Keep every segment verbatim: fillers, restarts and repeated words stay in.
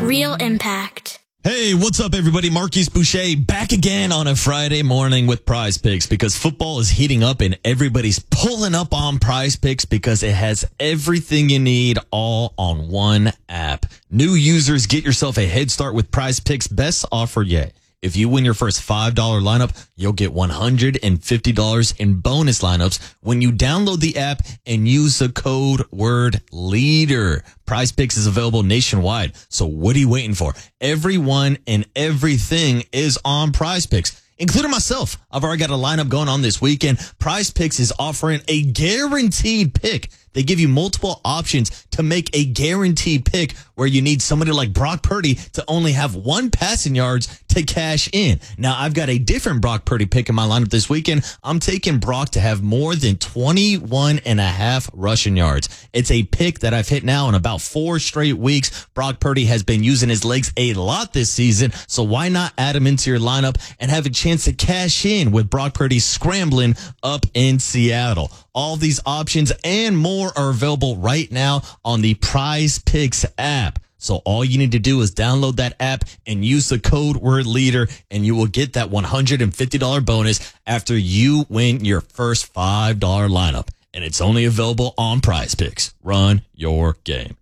real impact. Hey, what's up, everybody? Marquise Boucher back again on a Friday morning with Prize Picks, because football is heating up and everybody's pulling up on Prize Picks because it has everything you need all on one app. New users, get yourself a head start with Prize Picks' best offer yet. If you win your first five dollar lineup, you'll get one hundred fifty dollars in bonus lineups when you download the app and use the code word LEADER. Prize Picks is available nationwide, so what are you waiting for? Everyone and everything is on Prize Picks, including myself. I've already got a lineup going on this weekend. Prize Picks is offering a guaranteed pick. They give you multiple options to make a guaranteed pick where you need somebody like Brock Purdy to only have one passing yards to cash in. Now, I've got a different Brock Purdy pick in my lineup this weekend. I'm taking Brock to have more than twenty-one and a half rushing yards. It's a pick that I've hit now in about four straight weeks. Brock Purdy has been using his legs a lot this season, so why not add him into your lineup and have a chance to cash in with Brock Purdy scrambling up in Seattle? All these options and more are available right now on the Prize Picks app. So all you need to do is download that app and use the code word LEADER, and you will get that one hundred fifty dollars bonus after you win your first five dollar lineup. And it's only available on Prize Picks. Run your game.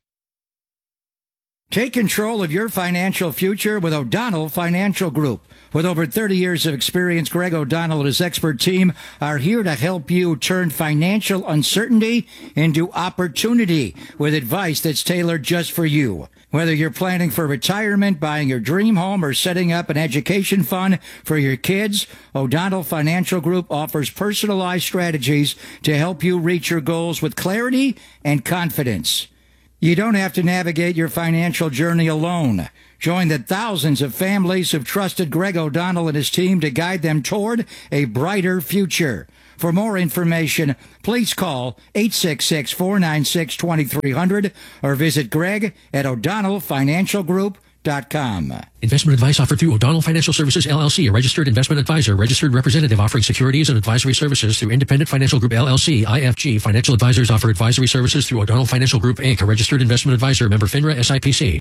Take control of your financial future with O'Donnell Financial Group. With over thirty years of experience, Greg O'Donnell and his expert team are here to help you turn financial uncertainty into opportunity with advice that's tailored just for you. Whether you're planning for retirement, buying your dream home, or setting up an education fund for your kids, O'Donnell Financial Group offers personalized strategies to help you reach your goals with clarity and confidence. You don't have to navigate your financial journey alone. Join the thousands of families who've trusted Greg O'Donnell and his team to guide them toward a brighter future. For more information, please call eight six six, four nine six, two three zero zero or visit Greg at O'Donnell Financial Group dot com. Investment advice offered through O'Donnell Financial Services, L L C, a registered investment advisor, registered representative offering securities and advisory services through Independent Financial Group, L L C, I F G. Financial advisors offer advisory services through O'Donnell Financial Group, Incorporated, a registered investment advisor, member FINRA, S I P C.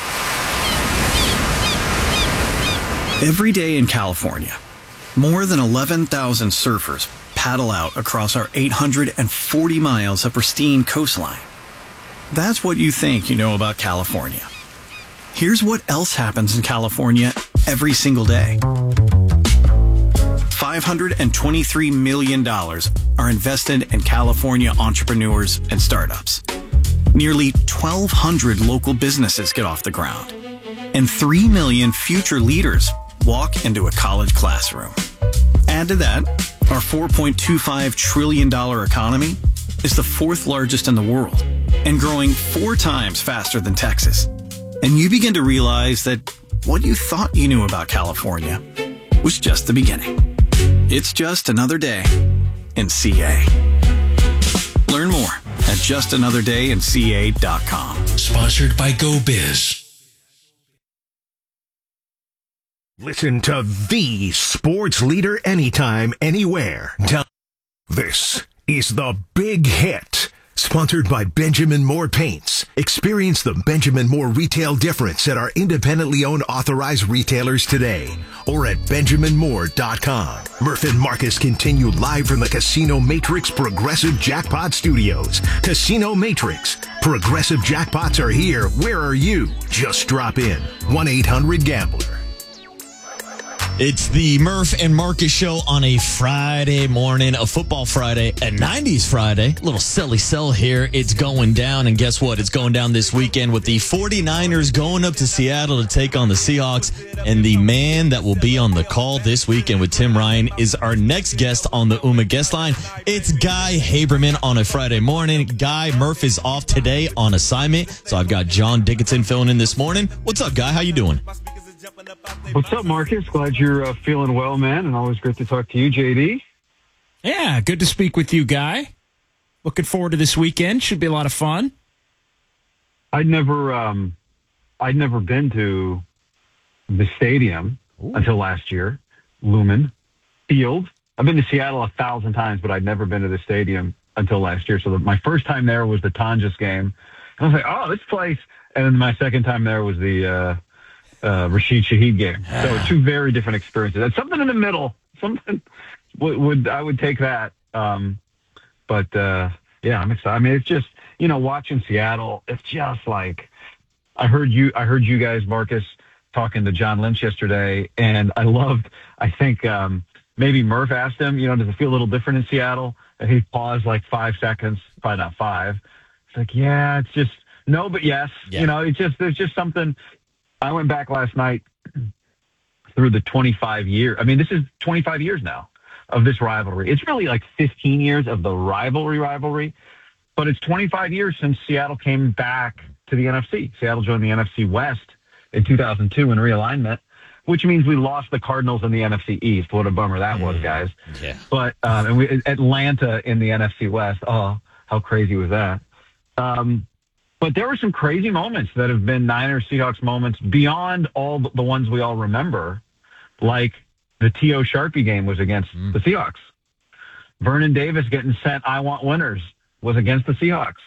Every day in California, more than eleven thousand surfers paddle out across our eight hundred forty miles of pristine coastline. That's what you think you know about California. Here's what else happens in California every single day. five hundred twenty-three million dollars are invested in California entrepreneurs and startups. Nearly twelve hundred local businesses get off the ground. And three million future leaders walk into a college classroom. Add to that, our four point two five trillion dollars economy is the fourth largest in the world and growing four times faster than Texas. And you begin to realize that what you thought you knew about California was just the beginning. It's just another day in C A. Learn more at just another day in C A dot com. Sponsored by GoBiz. Listen to the sports leader anytime, anywhere. This is The Big Hit, sponsored by Benjamin Moore Paints. Experience the Benjamin Moore retail difference at our independently owned authorized retailers today or at benjamin moore dot com. Murph and Marcus continue live from the Casino Matrix Progressive Jackpot Studios. Casino Matrix. Progressive Jackpots are here. Where are you? Just drop in. one eight hundred gambler. It's the Murph and Marcus show on a Friday morning, a football Friday, a nineties Friday. A little silly sell here. It's going down, and guess what? It's going down this weekend with the forty-niners going up to Seattle to take on the Seahawks. And the man that will be on the call this weekend with Tim Ryan is our next guest on the UMA guest line. It's Guy Haberman on a Friday morning. Guy, Murph is off today on assignment, so I've got John Dickinson filling in this morning. What's up, Guy? How you doing? What's up, Marcus? Glad you're uh, feeling well, man, and always great to talk to you, J D. Yeah, good to speak with you, Guy. Looking forward to this weekend. Should be a lot of fun. I'd never, um, I'd never been to the stadium Ooh. until last year, Lumen Field. I've been to Seattle a thousand times, but I'd never been to the stadium until last year. So the, my first time there was the Tonjes game. And I was like, oh, this place, and then my second time there was the uh, uh, Rashid Shaheed game. So two very different experiences. And something in the middle. Something would, would I would take that. Um, but uh, yeah, I'm excited. I mean, it's just, you know, watching Seattle. It's just like I heard you. I heard you guys, Marcus, talking to John Lynch yesterday, and I loved. I think um, maybe Murph asked him, you know, does it feel a little different in Seattle? And he paused like five seconds, probably not five. It's like, yeah, it's just no, but yes. Yeah. You know, it's just there's just something. I went back last night through the twenty-five year. I mean, this is twenty-five years now of this rivalry. It's really like fifteen years of the rivalry rivalry, but it's twenty-five years since Seattle came back to the N F C. Seattle joined the N F C West in two thousand two in realignment, which means we lost the Cardinals in the N F C East. What a bummer that was, guys. Yeah. But um, and we, Atlanta in the N F C West. Oh, how crazy was that? Um, but there were some crazy moments that have been Niners Seahawks moments beyond all the ones we all remember, like the T O Sharpie game was against mm. the Seahawks. Vernon Davis getting sent I want winners was against the Seahawks.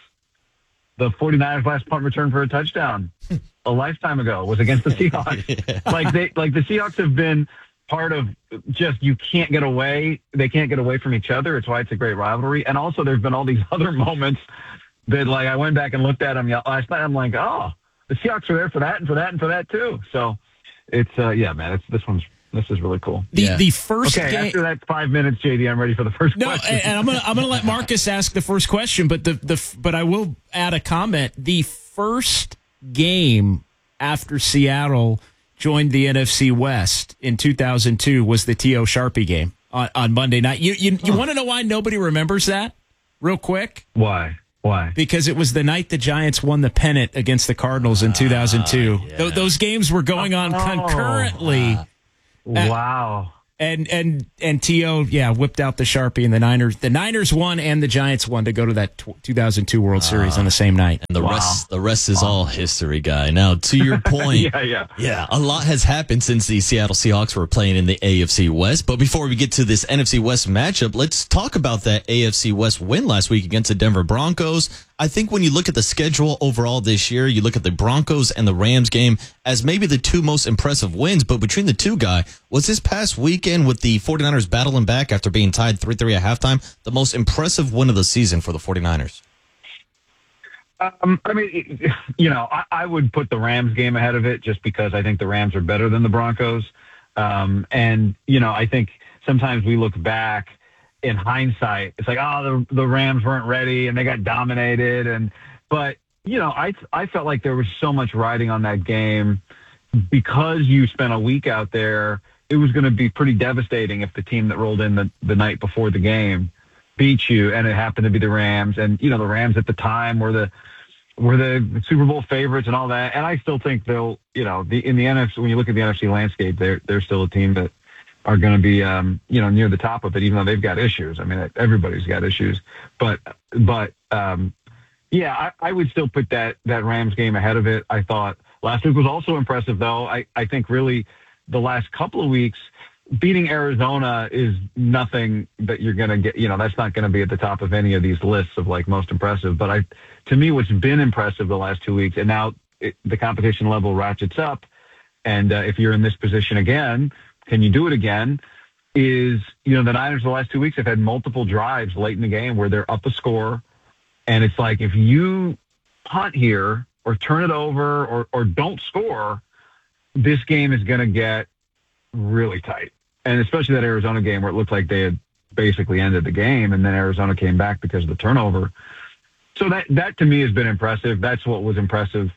The 49ers last punt return for a touchdown a lifetime ago was against the Seahawks. yeah. Like they, like the Seahawks have been part of just, you can't get away. They can't get away from each other. It's why it's a great rivalry. And also there's been all these other moments that, like, I went back and looked at them last night. I'm like, oh, the Seahawks are there for that and for that and for that too. So it's, uh, yeah, man, it's, this one's, this is really cool. The yeah. the first okay, game. After that five minutes, J D, I'm ready for the first no, question. and I'm gonna I'm gonna let Marcus ask the first question, but the the but I will add a comment. The first game after Seattle joined the N F C West in two thousand two was the T O Sharpie game on, on Monday night. You you you oh. want to know why nobody remembers that? Real quick. Why? Why? Because it was the night the Giants won the pennant against the Cardinals in two thousand two. Uh, yeah. Th- those games were going on oh. concurrently. Uh. Wow. And and and T O, yeah, whipped out the Sharpie, and the Niners the Niners won and the Giants won to go to that two thousand two World Series uh, on the same night. And the wow. rest the rest is wow. all history, guy. Now, to your point, yeah, yeah. yeah, a lot has happened since the Seattle Seahawks were playing in the A F C West. But before we get to this N F C West matchup, let's talk about that A F C West win last week against the Denver Broncos. I think when you look at the schedule overall this year, you look at the Broncos and the Rams game as maybe the two most impressive wins. But between the two, guy, was this past weekend with the 49ers battling back after being tied three three at halftime the most impressive win of the season for the 49ers? Um, I mean, you know, I, I would put the Rams game ahead of it just because I think the Rams are better than the Broncos. Um, and, you know, I think sometimes we look back in hindsight, it's like, oh, the, the Rams weren't ready and they got dominated. And, but, you know, I, I felt like there was so much riding on that game because you spent a week out there. It was going to be pretty devastating if the team that rolled in the, the night before the game beat you, and it happened to be the Rams. And, you know, the Rams at the time were the, were the Super Bowl favorites and all that. And I still think they'll, you know, the, in the N F C, when you look at the N F C landscape, they're, they're still a team that are going to be, um, you know, near the top of it, even though they've got issues. I mean, everybody's got issues, but, but, um, yeah, I, I would still put that, that Rams game ahead of it. I thought last week was also impressive, though. I, I think really the last couple of weeks, beating Arizona is nothing that you're going to get, you know, that's not going to be at the top of any of these lists of like most impressive. But I, to me, what's been impressive the last two weeks, and now it, the competition level ratchets up. And uh, if you're in this position again, can you do it again? Is, you know, the Niners the last two weeks have had multiple drives late in the game where they're up a score. And it's like, if you punt here or turn it over or, or don't score, this game is going to get really tight. And especially that Arizona game where it looked like they had basically ended the game and then Arizona came back because of the turnover. So that, that to me has been impressive. That's what was impressive.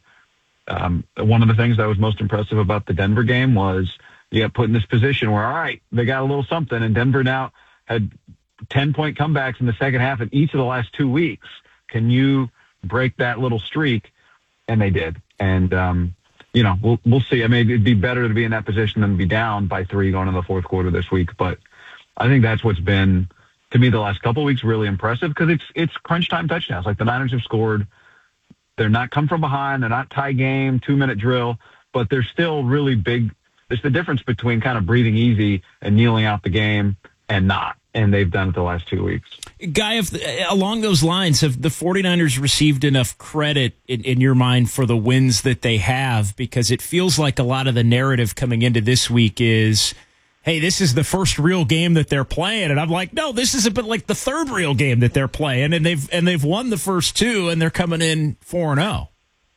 Um, one of the things that was most impressive about the Denver game was you got put in this position where, all right, they got a little something, and Denver now had ten-point comebacks in the second half in each of the last two weeks. Can you break that little streak? And they did. And, um, you know, we'll we'll see. I mean, it'd be better to be in that position than to be down by three going into the fourth quarter this week. But I think that's what's been, to me, the last couple of weeks really impressive because it's it's crunch time touchdowns. Like the Niners have scored. They're not come from behind. They're not tie game, two-minute drill, but they're still really big. It's the difference between kind of breathing easy and kneeling out the game and not. and they've done it the last two weeks. Guy, if, along those lines, have the 49ers received enough credit in, in your mind for the wins that they have? Because it feels like a lot of the narrative coming into this week is, hey, this is the first real game that they're playing. And I'm like, no, this is a bit like the third real game that they're playing. And they've and they've won the first two, and they're coming in four and oh.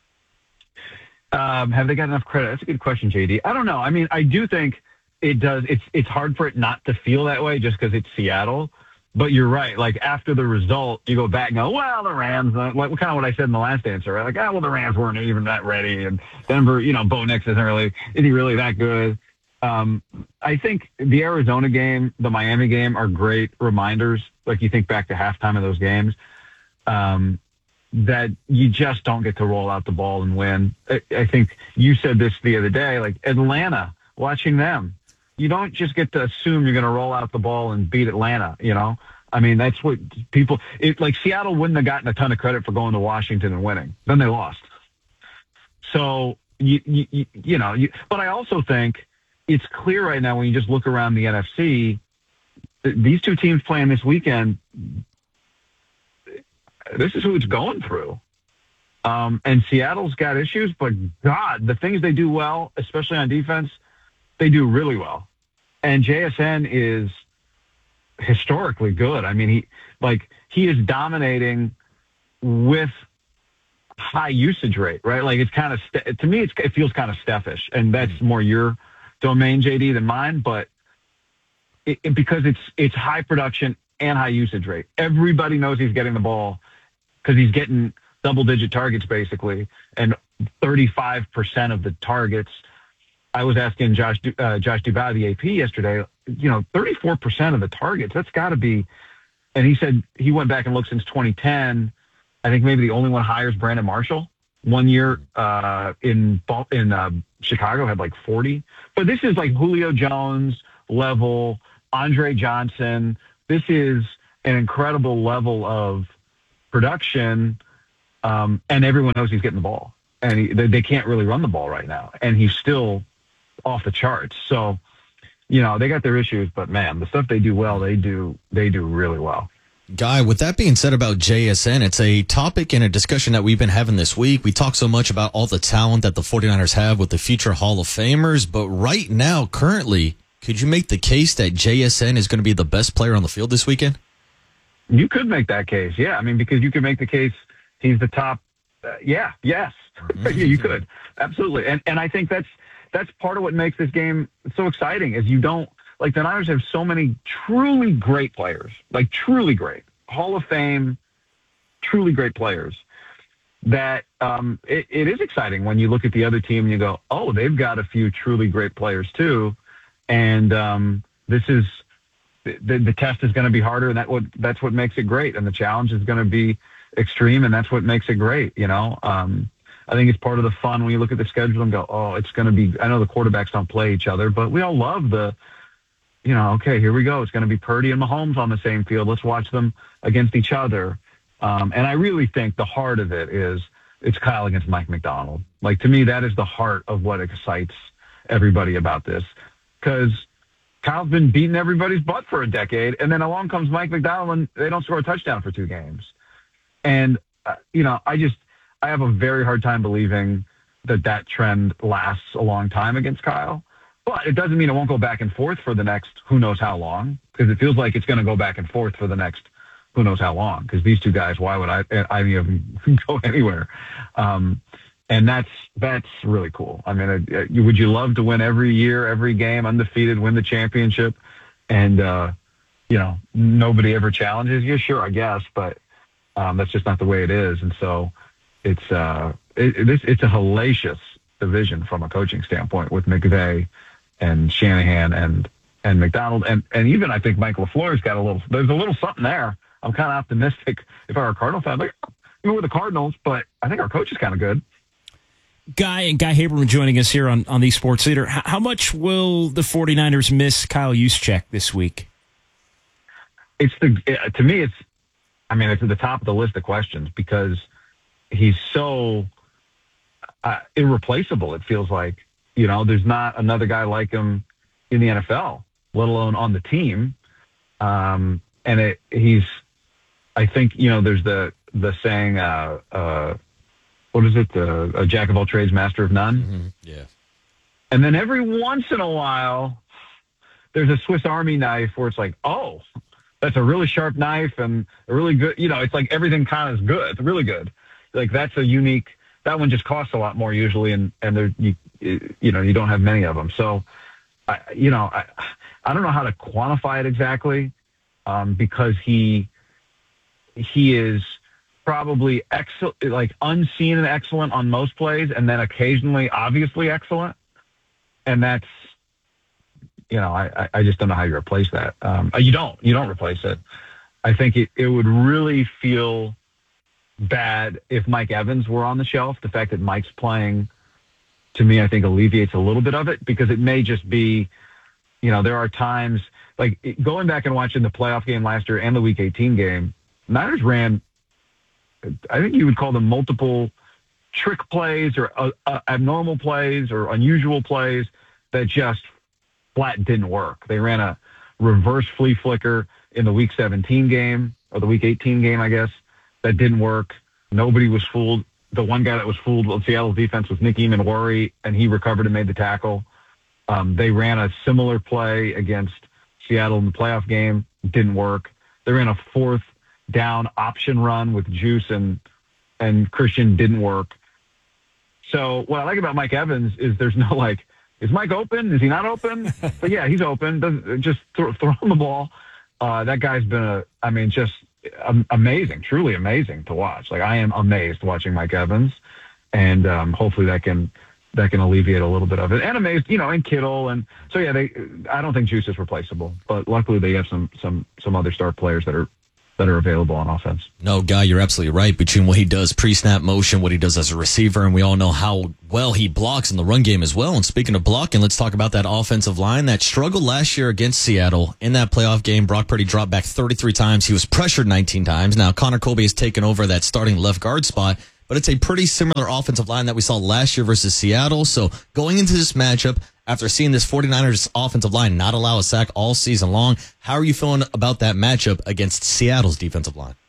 Um, have they got enough credit? That's a good question, J D. I don't know. I mean, I do think it does. It's it's hard for it not to feel that way just because it's Seattle. But you're right. Like, after the result, you go back and go, well, the Rams, uh, like kind of what I said in the last answer, right? Like, ah, well, the Rams weren't even that ready. And Denver, you know, Bo Nix isn't really, is he really that good? Um, I think the Arizona game, the Miami game are great reminders. Like, you think back to halftime of those games, um, that you just don't get to roll out the ball and win. I, I think you said this the other day, like Atlanta, watching them. You don't just get to assume you're going to roll out the ball and beat Atlanta, you know? I mean, that's what people – it like Seattle wouldn't have gotten a ton of credit for going to Washington and winning. Then they lost. So, you you, you know, you, but I also think it's clear right now when you just look around the N F C, these two teams playing this weekend, this is who it's going through. Um, and Seattle's got issues, but, God, the things they do well, especially on defense, they do really well. And J S N is historically good. I mean, he like he is dominating with high usage rate, right? Like, it's kind of to me, it's, it feels kind of Steph-ish, and that's more your domain, J D, than mine. But it, it, because it's it's high production and high usage rate, everybody knows he's getting the ball because he's getting double-digit targets basically, and thirty-five percent of the targets. I was asking Josh uh, Josh Dubois, the A P, yesterday, you know, thirty-four percent of the targets, that's got to be, and he said he went back and looked since twenty ten. I think maybe the only one higher is Brandon Marshall. One year uh, in in uh, Chicago had like forty. But this is like Julio Jones level, Andre Johnson. This is an incredible level of production, um, and everyone knows he's getting the ball. And he, they, they can't really run the ball right now, and he's still off the charts. So, you know, they got their issues, but man, the stuff they do well, they do they do really well. Guy, with that being said about J S N, it's a topic and a discussion that we've been having this week. We talk so much about all the talent that the 49ers have with the future Hall of Famers, but right now, currently, could you make the case that J S N is going to be the best player on the field this weekend? You could make that case, yeah. I mean, because you could make the case he's the top. Uh, yeah, yes, yeah, you could absolutely, and and I think that's that's part of what makes this game so exciting. Is you don't like the Niners have so many truly great players, like truly great Hall of Fame, truly great players. That um, it, it is exciting when you look at the other team and you go, oh, they've got a few truly great players too, and um, this is the the test is going to be harder, and that what that's what makes it great, and the challenge is going to be extreme, and that's what makes it great. You know, um, I think it's part of the fun when you look at the schedule and go, oh, it's going to be, I know the quarterbacks don't play each other, but we all love the, you know, okay, here we go. It's going to be Purdy and Mahomes on the same field. Let's watch them against each other. Um, and I really think the heart of it is it's Kyle against Mike McDonald. Like, to me, that is the heart of what excites everybody about this, because Kyle's been beating everybody's butt for a decade, and then along comes Mike McDonald and they don't score a touchdown for two games. And, uh, you know, I just, I have a very hard time believing that that trend lasts a long time against Kyle. But it doesn't mean it won't go back and forth for the next who knows how long, because it feels like it's going to go back and forth for the next who knows how long, because these two guys, why would I, I even go anywhere? Um, and that's that's really cool. I mean, uh, would you love to win every year, every game, undefeated, win the championship, and, uh, you know, nobody ever challenges you? Sure, I guess, but Um, that's just not the way it is. And so it's uh, it, it, it's a hellacious division from a coaching standpoint with McVay and Shanahan and and McDonald. And, and even I think Mike LaFleur's got a little – there's a little something there. I'm kind of optimistic if I were a Cardinal fan. Like, you know, we're the Cardinals, but I think our coach is kind of good. Guy and Guy Haberman joining us here on, on the Sports Leader. How, how much will the 49ers miss Kyle Juszczyk this week? It's the – to me, it's – I mean, it's at the top of the list of questions because he's so uh, irreplaceable, it feels like. You know, there's not another guy like him in the N F L, let alone on the team. Um, and it, he's, I think, you know, there's the, the saying, uh, uh, what is it? The a jack of all trades, master of none. Mm-hmm. Yeah. And then every once in a while, there's a Swiss Army knife where it's like, oh, that's a really sharp knife and a really good, you know, it's like everything kind of is good. It's really good. Like that's a unique, that one just costs a lot more usually. And, and there, you, you know, you don't have many of them. So, I, you know, I, I don't know how to quantify it exactly um, because he, he is probably excellent, like unseen and excellent on most plays. And then occasionally, obviously excellent. And that's, you know, I, I just don't know how you replace that. Um, you don't, you don't replace it. I think it, it would really feel bad if Mike Evans were on the shelf. The fact that Mike's playing, to me, I think alleviates a little bit of it because it may just be, you know, there are times like going back and watching the playoff game last year and the week eighteen game, Niners ran, I think you would call them multiple trick plays or uh, uh, abnormal plays or unusual plays that just flat didn't work. They ran a reverse flea flicker in the week seventeen game or the week eighteen game, I guess. That didn't work. Nobody was fooled. The one guy that was fooled with Seattle's defense was Nick Eamon-Worry, and he recovered and made the tackle. Um, they ran a similar play against Seattle in the playoff game. Didn't work. They ran a fourth down option run with Juice and and Christian. Didn't work. So what I like about Mike Evans is there's no like, is Mike open? Is he not open? But yeah, he's open. Doesn't, just throw, throw him the ball. Uh, that guy's been a, I mean, just um, amazing, truly amazing to watch. Like I am amazed watching Mike Evans, and um, hopefully that can that can alleviate a little bit of it. And amazed, you know, and Kittle, and so yeah, they. I don't think Juice is replaceable, but luckily they have some some some other star players that are that are available on offense. No, Guy, you're absolutely right. Between what he does pre-snap motion, what he does as a receiver, and we all know how well he blocks in the run game as well. And speaking of blocking, let's talk about that offensive line that struggled last year against Seattle. In that playoff game, Brock Purdy dropped back thirty-three times. He was pressured nineteen times. Now, Connor Colby has taken over that starting left guard spot, but it's a pretty similar offensive line that we saw last year versus Seattle. So going into this matchup, after seeing this 49ers offensive line not allow a sack all season long, how are you feeling about that matchup against Seattle's defensive line?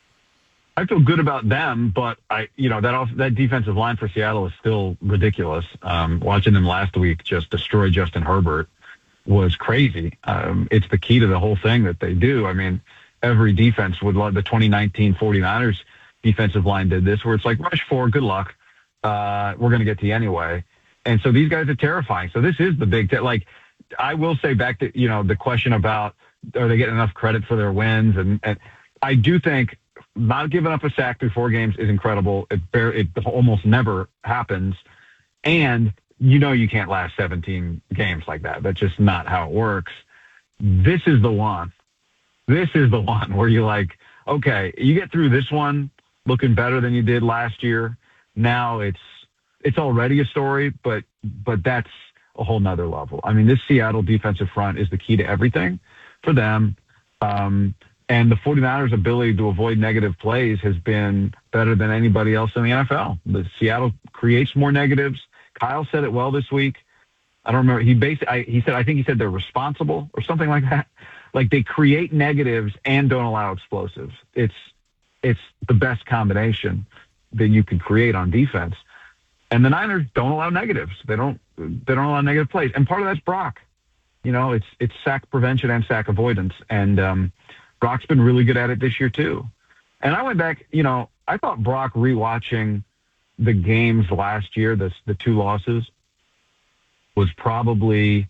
I feel good about them, but I, you know, that off, that defensive line for Seattle is still ridiculous. Um, watching them last week just destroy Justin Herbert was crazy. Um, it's the key to the whole thing that they do. I mean, every defense would love the twenty nineteen 49ers defensive line did this, where it's like, rush four, good luck. Uh, we're going to get to you anyway. And so these guys are terrifying. So this is the big, t- like, I will say back to, you know, the question about, are they getting enough credit for their wins? And, and I do think not giving up a sack through four games is incredible. It, bare, it almost never happens. And you know, you can't last seventeen games like that. That's just not how it works. This is the one, this is the one where you're like, okay, you get through this one looking better than you did last year. Now it's, it's already a story, but but that's a whole nother level. I mean, this Seattle defensive front is the key to everything for them. Um, and the 49ers' ability to avoid negative plays has been better than anybody else in the N F L. The Seattle creates more negatives. Kyle said it well this week. I don't remember. He basically, I, he said, I think he said they're responsible or something like that. Like they create negatives and don't allow explosives. It's it's the best combination that you can create on defense. And the Niners don't allow negatives. They don't. They don't allow negative plays. And part of that's Brock. You know, it's it's sack prevention and sack avoidance. And um, Brock's been really good at it this year too. And I went back. You know, I thought Brock rewatching the games last year, the the two losses, was probably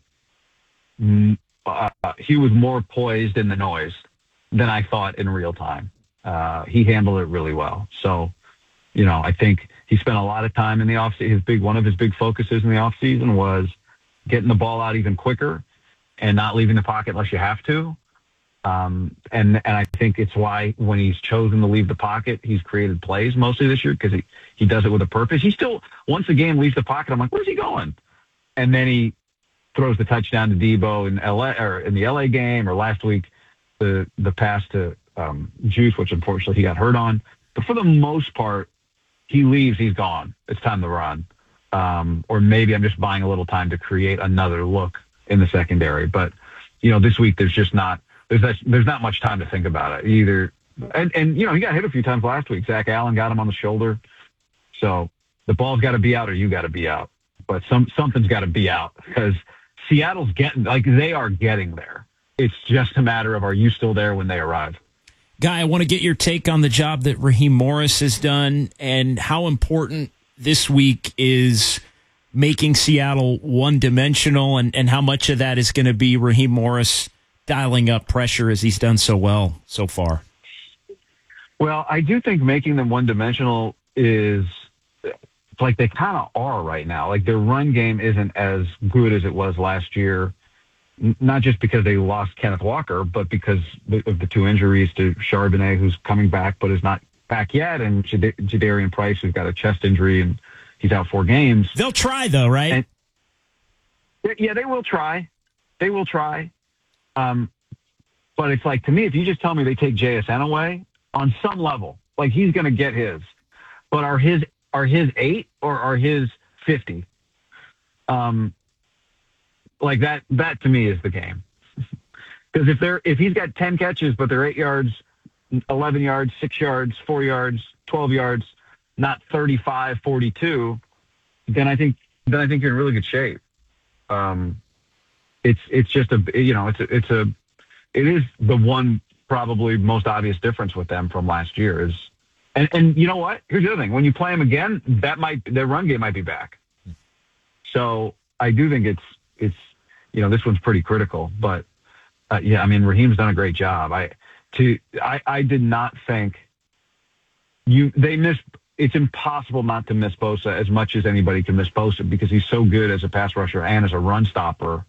uh, he was more poised in the noise than I thought in real time. Uh, he handled it really well. So, you know, I think he spent a lot of time in the offseason. His big, one of his big focuses in the offseason was getting the ball out even quicker and not leaving the pocket unless you have to. Um, and, and I think it's why when he's chosen to leave the pocket, he's created plays mostly this year because he, he does it with a purpose. He still, once a game, leaves the pocket. I'm like, where's he going? And then he throws the touchdown to Debo in L A or in the L A game, or last week, the, the pass to um, Juice, which unfortunately he got hurt on. But for the most part, he leaves, he's gone. It's time to run. Um, or maybe I'm just buying a little time to create another look in the secondary. But, you know, this week there's just not there's that, there's not much time to think about it either. And, and, you know, he got hit a few times last week. Zach Allen got him on the shoulder. So the ball's got to be out or you got to be out. But some something's got to be out because Seattle's getting, like, they are getting there. It's just a matter of, are you still there when they arrive? Guy, I want to get your take on the job that Raheem Morris has done and how important this week is making Seattle one-dimensional and, and how much of that is going to be Raheem Morris dialing up pressure as he's done so well so far. Well, I do think making them one-dimensional is like they kind of are right now. Like their run game isn't as good as it was last year, N- not just because they lost Kenneth Walker, but because of the two injuries to Charbonnet, who's coming back but is not back yet, and Jad- Jadarian Price, who's got a chest injury and he's out four games. They'll try, though, right? And, yeah, they will try. They will try. Um, but it's like, to me, if you just tell me they take J S N away, on some level, like he's going to get his. But are his are his eight or are his fifty? Um, like that. That to me is the game. Because if they're if he's got ten catches, but they're eight yards, eleven yards, six yards, four yards, twelve yards, not thirty-five, forty-two, then I think then I think you're in really good shape. Um, it's it's just a you know it's a, it's a it is the one probably most obvious difference with them from last year is, and and you know what? Here's the other thing: when you play them again, that might their run game might be back. So I do think it's it's you know this one's pretty critical, but uh, yeah, I mean Raheem's done a great job. I to I I did not think you they missed. It's impossible not to miss Bosa as much as anybody can miss Bosa because he's so good as a pass rusher and as a run stopper.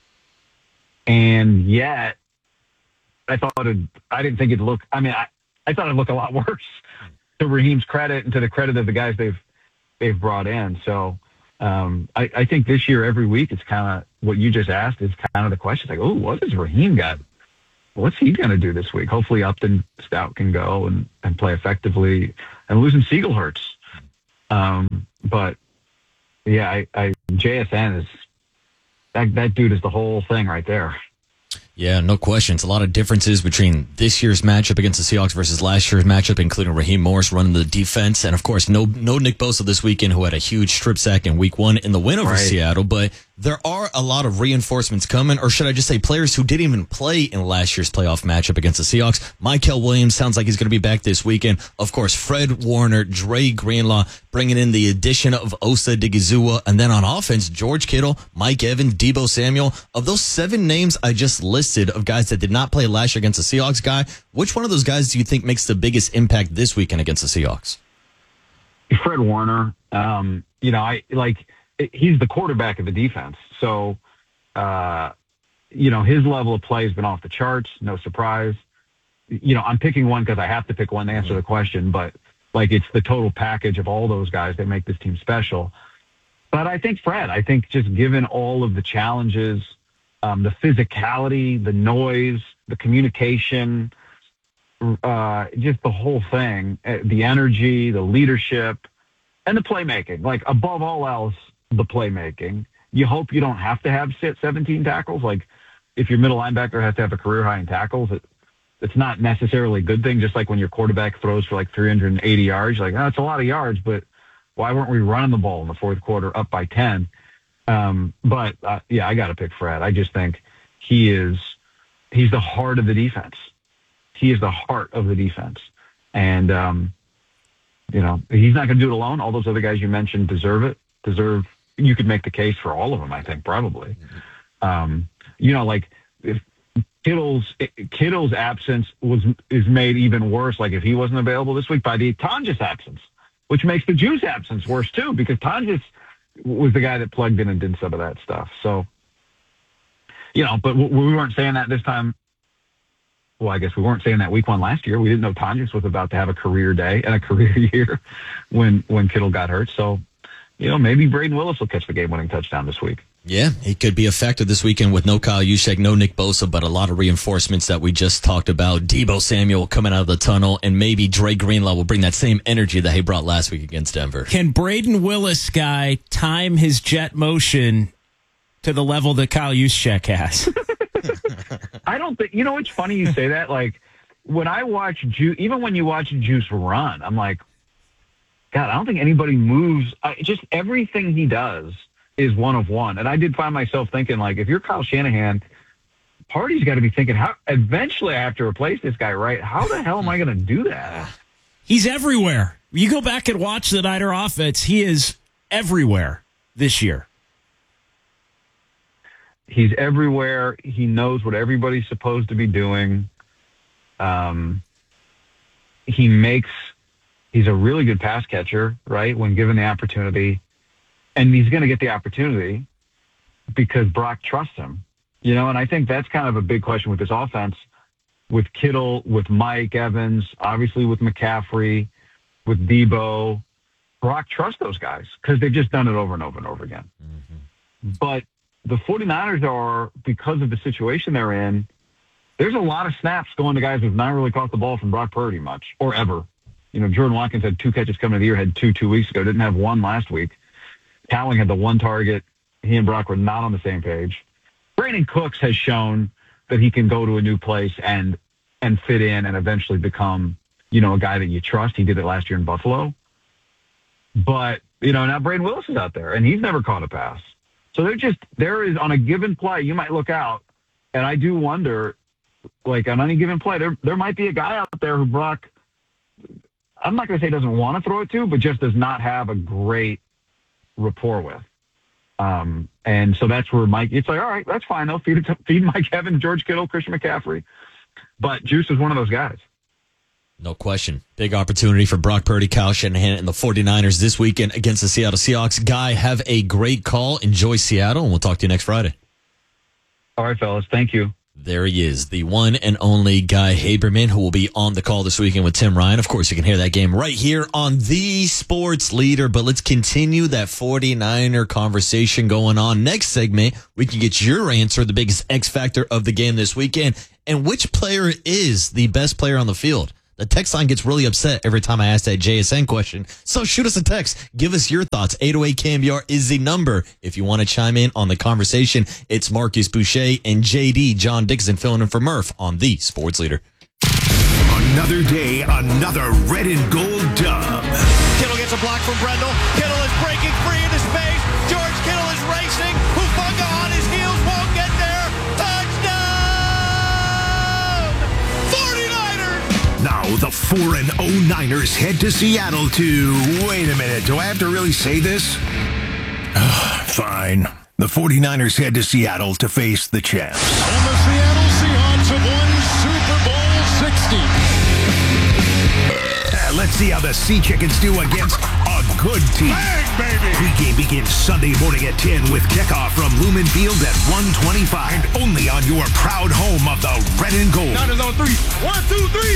And yet, I thought it, I didn't think it'd look. I mean, I, I thought it'd look a lot worse. To Raheem's credit and to the credit of the guys they've they've brought in. So um, I, I think this year every week it's kind of what you just asked is kind of the question. It's like, oh, what has Raheem got? What's he going to do this week? Hopefully Upton Stout can go and, and play effectively. And losing Siegel hurts. Um, but, yeah, I, I J S N is that, – that dude is the whole thing right there. Yeah, no question. It's a lot of differences between this year's matchup against the Seahawks versus last year's matchup, including Raheem Morris running the defense. And, of course, no no Nick Bosa this weekend, who had a huge strip sack in week one in the win over right. Seattle. But there are a lot of reinforcements coming, or should I just say players who didn't even play in last year's playoff matchup against the Seahawks. Michael Williams sounds like he's going to be back this weekend. Of course, Fred Warner, Dre Greenlaw, bringing in the addition of Osa Digizua. And then on offense, George Kittle, Mike Evans, Deebo Samuel. Of those seven names I just listed of guys that did not play last year against the Seahawks, guy, which one of those guys do you think makes the biggest impact this weekend against the Seahawks? Fred Warner. Um, you know, I like he's the quarterback of the defense. So, uh, you know, his level of play has been off the charts. No surprise. You know, I'm picking one because I have to pick one to answer the question, but like it's the total package of all those guys that make this team special. But I think Fred, I think just given all of the challenges, um, the physicality, the noise, the communication, uh, just the whole thing, the energy, the leadership, and the playmaking. Like above all else, the playmaking. You hope you don't have to have seventeen tackles. Like if your middle linebacker has to have a career high in tackles, it, it's not necessarily a good thing. Just like when your quarterback throws for like three hundred eighty yards, you're like, oh, it's a lot of yards, but why weren't we running the ball in the fourth quarter up by ten? Um, but uh, yeah, I got to pick Fred. I just think he is, he's the heart of the defense. He is the heart of the defense. And, um, you know, he's not going to do it alone. All those other guys you mentioned deserve it, deserve, you could make the case for all of them, I think, probably. Um, you know, like if Kittle's, Kittle's absence was, is made even worse. Like if he wasn't available this week by the Tonjes absence, which makes the Juice absence worse too, because Tonjes was the guy that plugged in and did some of that stuff. So, you know, but we weren't saying that this time. Well, I guess we weren't saying that week one last year. We didn't know Tonjes was about to have a career day and a career year when, when Kittle got hurt. So, you know, maybe Braden Willis will catch the game-winning touchdown this week. Yeah, he could be effective this weekend with no Kyle Juszczyk, no Nick Bosa, but a lot of reinforcements that we just talked about. Deebo Samuel coming out of the tunnel, and maybe Dre Greenlaw will bring that same energy that he brought last week against Denver. Can Braden Willis guy time his jet motion to the level that Kyle Juszczyk has? I don't think, you know, it's funny you say that. Like, when I watch Juice, even when you watch Juice run, I'm like, God, I don't think anybody moves. I, just everything he does is one of one. And I did find myself thinking, like, if you're Kyle Shanahan, Party's got to be thinking, how eventually I have to replace this guy, right? How the hell am I going to do that? He's everywhere. You go back and watch the Niner offense. He is everywhere this year. He's everywhere. He knows what everybody's supposed to be doing. Um, he makes, he's a really good pass catcher, right? When given the opportunity. And he's going to get the opportunity because Brock trusts him. You know, and I think that's kind of a big question with this offense, with Kittle, with Mike Evans, obviously with McCaffrey, with Debo. Brock trusts those guys because they've just done it over and over and over again. Mm-hmm. But the 49ers are, because of the situation they're in, there's a lot of snaps going to guys who've not really caught the ball from Brock Purdy much, or ever. You know, Jordan Watkins had two catches coming into the year, had two two weeks ago, didn't have one last week. Cowling had the one target. He and Brock were not on the same page. Brandon Cooks has shown that he can go to a new place and and fit in and eventually become, you know, a guy that you trust. He did it last year in Buffalo. But, you know, now Braden Willis is out there, and he's never caught a pass. So they're just, there is, on a given play, you might look out, and I do wonder, like, on any given play, there there might be a guy out there who Brock, I'm not going to say doesn't want to throw it to, but just does not have a great rapport with. Um, and so that's where Mike, it's like, all right, that's fine. They'll feed it to, feed Mike Evans, George Kittle, Christian McCaffrey. But Juice is one of those guys. No question. Big opportunity for Brock Purdy, Kyle Shanahan, and the 49ers this weekend against the Seattle Seahawks. Guy, have a great call. Enjoy Seattle, and we'll talk to you next Friday. All right, fellas. Thank you. There he is, the one and only Guy Haberman, who will be on the call this weekend with Tim Ryan. Of course, you can hear that game right here on The Sports Leader. But let's continue that 49er conversation going on. Next segment, we can get your answer, the biggest X factor of the game this weekend, and which player is the best player on the field. The text line gets really upset every time I ask that J S N question. So shoot us a text. Give us your thoughts. eight oh eight K M B R is the number. If you want to chime in on the conversation, it's Marcus Boucher and J D, John Dixon, filling in for Murph on The Sports Leader. Another day, another red and gold dub. Kittle gets a block from Brendel. Kittle is breaking free into space. George Kittle is racing. Hufanga on his heels, won't get there. Touchdown! 49ers! Now the four and oh Niners head to Seattle to... Wait a minute, do I have to really say this? Fine. The 49ers head to Seattle to face the champs. And the Seattle Seahawks have won Super Bowl sixty. Uh, let's see how the Sea Chickens do against a good team. Bang, baby! Pre-game begins Sunday morning at ten with kickoff from Lumen Field at one twenty-five. And only on your proud home of the red and gold. Niners on three. One, two, three.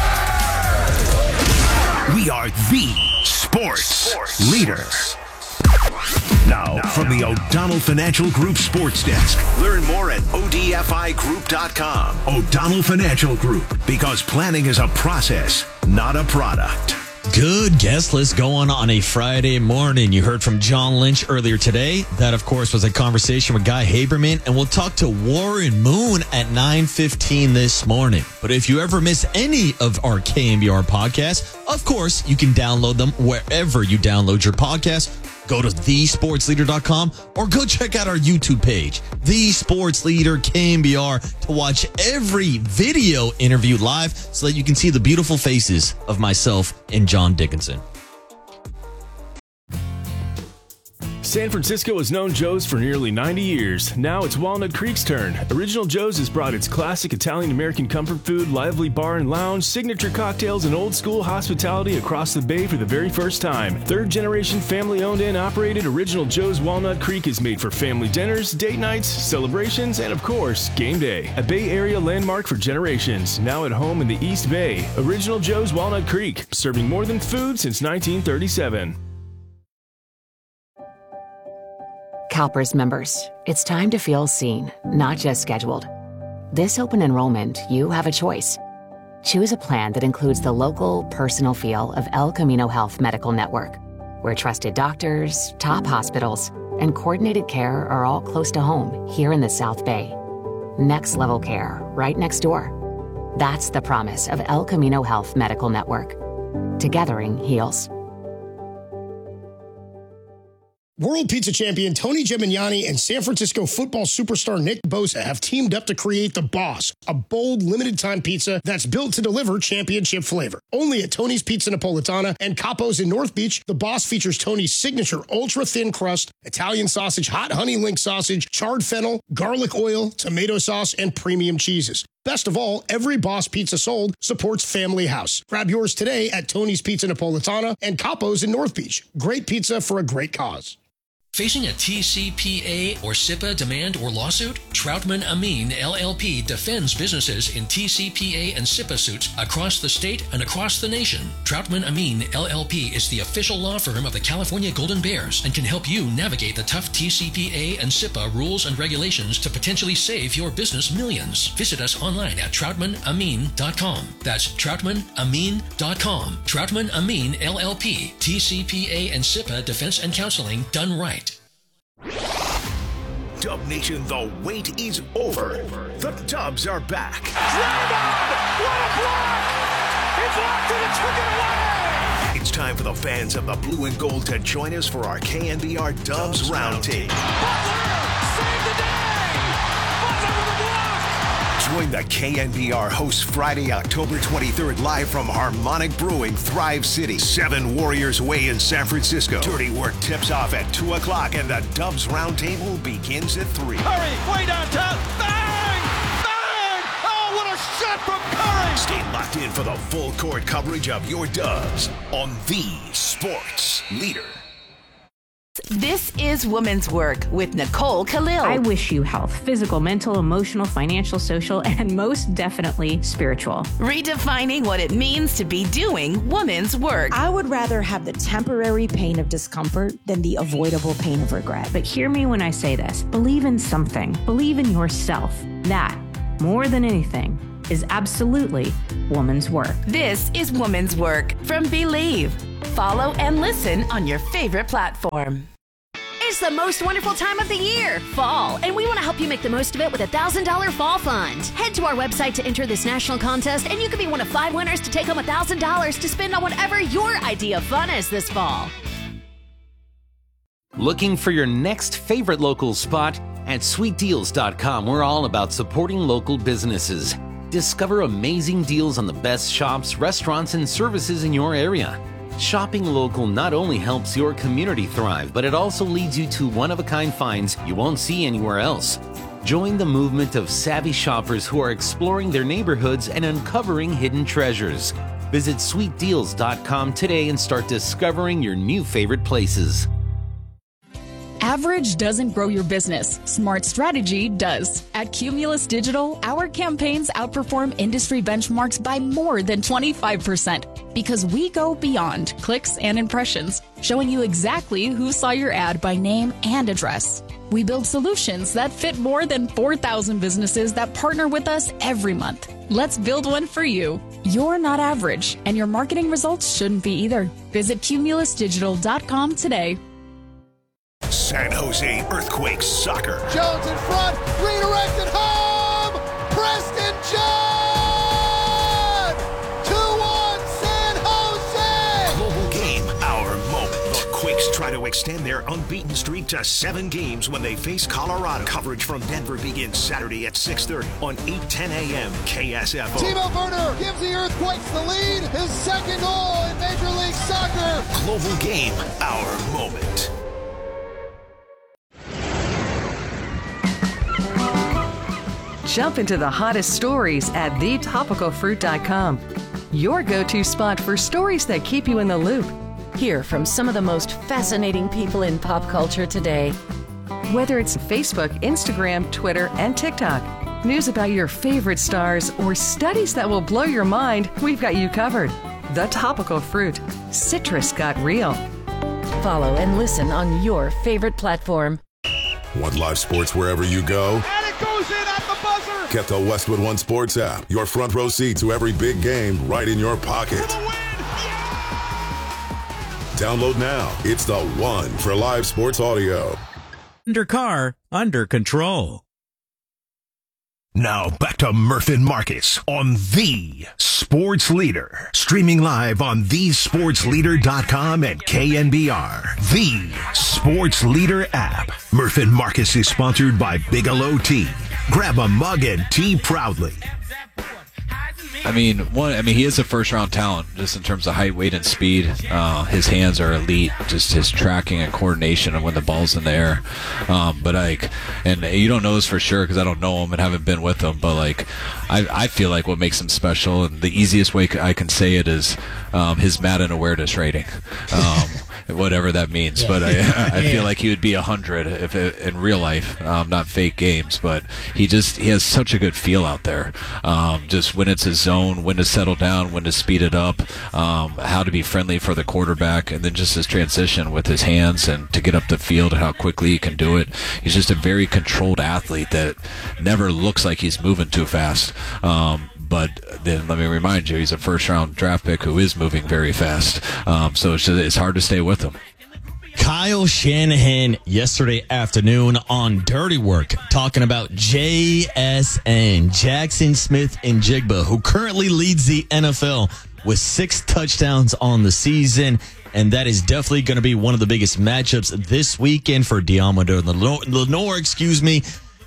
We are the sports, sports. leader. Now, now, from the O'Donnell Financial Group Sports Desk. Learn more at O D F I group dot com. O'Donnell Financial Group, because planning is a process, not a product. Good guest list going on a Friday morning. You heard from John Lynch earlier today. That, of course, was a conversation with Guy Haberman. And we'll talk to Warren Moon at nine fifteen this morning. But if you ever miss any of our K M B R podcasts, of course, you can download them wherever you download your podcasts. Go to the sports leader dot com or go check out our YouTube page, The Sports Leader K M B R, to watch every video interview live so that you can see the beautiful faces of myself and John Dickinson. San Francisco has known Joe's for nearly ninety years. Now it's Walnut Creek's turn. Original Joe's has brought its classic Italian-American comfort food, lively bar and lounge, signature cocktails, and old-school hospitality across the bay for the very first time. Third-generation family-owned and operated, Original Joe's Walnut Creek is made for family dinners, date nights, celebrations, and of course, game day. A Bay Area landmark for generations. Now at home in the East Bay. Original Joe's Walnut Creek, serving more than food since nineteen thirty-seven. CalPERS members, it's time to feel seen, not just scheduled. This open enrollment, you have a choice. Choose a plan that includes the local, personal feel of El Camino Health Medical Network, where trusted doctors, top hospitals, and coordinated care are all close to home here in the South Bay. next level care right next door. That's the promise of El Camino Health Medical Network. Togethering heals. World Pizza Champion Tony Gemignani and San Francisco football superstar Nick Bosa have teamed up to create The Boss, a bold, limited-time pizza that's built to deliver championship flavor. Only at Tony's Pizza Napolitana and Capo's in North Beach, The Boss features Tony's signature ultra-thin crust, Italian sausage, hot honey link sausage, charred fennel, garlic oil, tomato sauce, and premium cheeses. Best of all, every Boss pizza sold supports Family House. Grab yours today at Tony's Pizza Napolitana and Capo's in North Beach. Great pizza for a great cause. Facing a T C P A or S I P A demand or lawsuit? Troutman Amin L L P defends businesses in T C P A and S I P A suits across the state and across the nation. Troutman Amin L L P is the official law firm of the California Golden Bears and can help you navigate the tough T C P A and S I P A rules and regulations to potentially save your business millions. Visit us online at troutman amin dot com. That's troutman amin dot com. Troutman Amin L L P, T C P A and S I P A defense and counseling done right. Dub Nation, the wait is over. The Dubs are back. Draymond! What a block! He blocked it and took it away! It's time for the fans of the blue and gold to join us for our K N B R Dubs Roundtable. Butler! Save the day! Butler with a block! Join the K N B R hosts Friday, October twenty-third, live from Harmonic Brewing, Thrive City, seven Warriors Way in San Francisco. Dirty Work tips off at two o'clock, and the Dubs Roundtable begins at three. Curry, way downtown. Bang! Bang! Oh, what a shot from Curry! Stay locked in for the full court coverage of your Dubs on the Sports Leader. This is Women's Work with Nicole Khalil. I wish you health, physical, mental, emotional, financial, social, and most definitely spiritual. Redefining what it means to be doing women's work. I would rather have the temporary pain of discomfort than the avoidable pain of regret. But hear me when I say this. Believe in something. Believe in yourself. That, more than anything, is absolutely woman's work. This is Woman's Work from Believe. Follow and listen on your favorite platform. It's the most wonderful time of the year, fall, and we want to help you make the most of it with a one thousand dollars fall fund. Head to our website to enter this national contest, and you could be one of five winners to take home one thousand dollars to spend on whatever your idea of fun is this fall. Looking for your next favorite local spot? At sweet deals dot com, we're all about supporting local businesses. Discover amazing deals on the best shops, restaurants, and services in your area. Shopping local not only helps your community thrive, but it also leads you to one-of-a-kind finds you won't see anywhere else. Join the movement of savvy shoppers who are exploring their neighborhoods and uncovering hidden treasures. Visit sweet deals dot com today and start discovering your new favorite places. Average doesn't grow your business. Smart strategy does. At Cumulus Digital, our campaigns outperform industry benchmarks by more than twenty-five percent because we go beyond clicks and impressions, showing you exactly who saw your ad by name and address. We build solutions that fit more than four thousand businesses that partner with us every month. Let's build one for you. You're not average, and your marketing results shouldn't be either. Visit cumulus digital dot com today. San Jose Earthquakes Soccer. Jones in front, redirected home! Preston John! two one San Jose! Global game, our moment. The Quakes try to extend their unbeaten streak to seven games when they face Colorado. Coverage from Denver begins Saturday at six thirty on eight ten a.m. K S F O. Timo Werner gives the Earthquakes the lead. His second goal in Major League Soccer. Global game, our moment. Jump into the hottest stories at the topical fruit dot com. Your go-to spot for stories that keep you in the loop. Hear from some of the most fascinating people in pop culture today. Whether it's Facebook, Instagram, Twitter, and TikTok, news about your favorite stars, or studies that will blow your mind, we've got you covered. The Topical Fruit. Citrus got real. Follow and listen on your favorite platform. Want live sports wherever you go? And it goes in at the buzzer! Get the Westwood One Sports app. Your front row seat to every big game right in your pocket. For the win! Yeah! Download now. It's the one for live sports audio. Under car, under control. Now back to Murph and Marcus on The Sports Leader. Streaming live on the sports leader dot com and K N B R. The Sports Leader app. Murph and Marcus is sponsored by Bigelow Tea. Grab a mug and tea proudly. I mean, one. I mean, he is a first-round talent, just in terms of height, weight, and speed. Uh, his hands are elite. Just his tracking and coordination of when the ball's in the air. Um, but like, and you don't know this for sure because I don't know him and haven't been with him. But like, I, I feel like what makes him special, and the easiest way I can say it is um, his Madden awareness rating. Um, whatever that means, yeah. But I, I feel like he would be a hundred if it, in real life, um, not fake games. But he just he has such a good feel out there. Um, just when it's his zone, when to settle down, when to speed it up, um, how to be friendly for the quarterback, and then just his transition with his hands and to get up the field and how quickly he can do it. He's just a very controlled athlete that never looks like he's moving too fast. Um, But then let me remind you, he's a first-round draft pick who is moving very fast. Um, so it's, just, it's hard to stay with him. Kyle Shanahan yesterday afternoon on Dirty Work talking about J S N, Jackson Smith-Njigba, who currently leads the N F L with six touchdowns on the season. And that is definitely going to be one of the biggest matchups this weekend for Deommodore Lenoir, Lenoir, excuse me.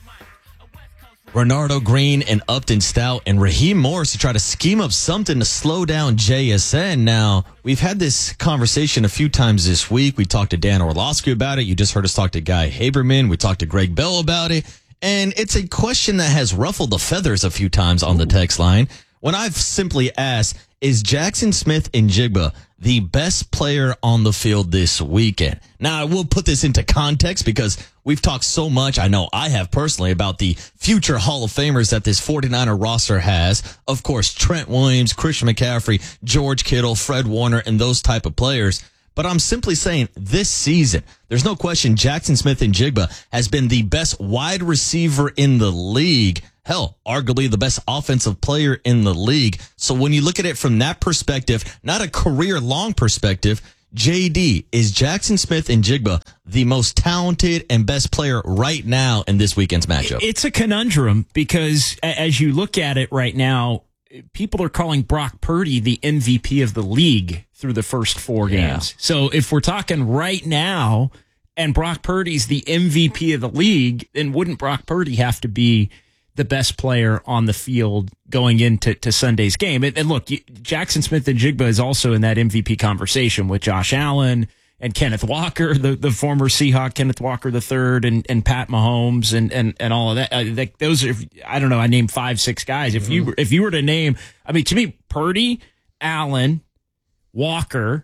Renardo Green and Upton Stout and Raheem Morris to try to scheme up something to slow down J S N. Now, we've had this conversation a few times this week. We talked to Dan Orlovsky about it. You just heard us talk to Guy Haberman. We talked to Greg Bell about it. And it's a question that has ruffled the feathers a few times on the text line. When I've simply asked, is Jackson Smith-Njigba the best player on the field this weekend? Now, I will put this into context because we've talked so much, I know I have personally, about the future Hall of Famers that this 49er roster has. Of course, Trent Williams, Christian McCaffrey, George Kittle, Fred Warner, and those type of players. But I'm simply saying this season, there's no question Jackson Smith-Njigba has been the best wide receiver in the league. Hell, arguably the best offensive player in the league. So when you look at it from that perspective, not a career-long perspective, J D, is Jackson Smith-Njigba the most talented and best player right now in this weekend's matchup? It's a conundrum because as you look at it right now, people are calling Brock Purdy the M V P of the league through the first four yeah. games. So if we're talking right now and Brock Purdy's the M V P of the league, then wouldn't Brock Purdy have to be the best player on the field going into to Sunday's game? And, and look, Jackson Smith-Njigba is also in that M V P conversation with Josh Allen and Kenneth Walker, the, the former Seahawk Kenneth Walker the third, and, and Pat Mahomes and, and, and all of that. Uh, that. Those are, I don't know, I named five, six guys. If you if you were to name, I mean, to me, Purdy, Allen, Walker,